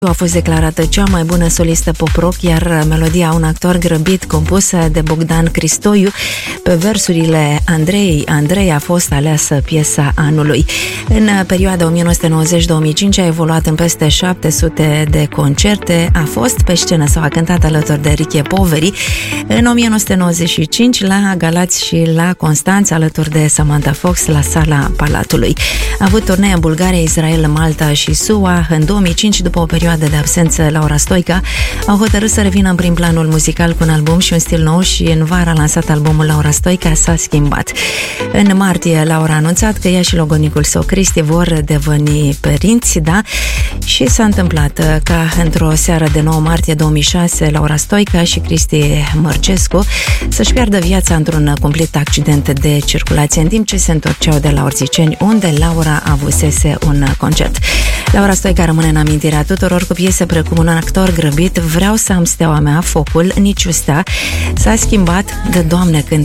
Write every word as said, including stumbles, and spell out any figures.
A fost declarată cea mai bună solistă pop-rock, iar melodia Un actor grăbit, compusă de Bogdan Cristoiu, pe versurile Andrei Andrei, a fost aleasă piesa anului. În perioada o mie nouă sute nouăzeci - două mii cinci a evoluat în peste șapte sute de concerte, a fost pe scenă sau a cântat alături de Riche Poveri în o mie nouă sute nouăzeci și cinci la Galați și la Constanța alături de Samantha Fox la Sala Palatului. A avut turnee în Bulgaria, Israel, Malta și S U A. În două mii cinci, după o perioadă de absență, Laura Stoica a hotărât să revină în prim planul muzical cu un album și un stil nou și în vară a lansat albumul Laura Stoica S-a schimbat. În martie, Laura a anunțat că ea și logonicul său, Cristi, vor deveni părinți, da? Și s-a întâmplat ca într-o seară de nouă martie două mii șase, Laura Stoica și Cristi Mărcescu să-și piardă viața într-un cumplit accident de circulație în timp ce se întorceau de la Orțiceni, unde Laura avusese un concert. Laura Stoica rămâne în amintirea tuturor cu piese precum Un actor grăbit, Vreau să am steaua mea, Focul, Niciu stea, S-a schimbat, de Doamne când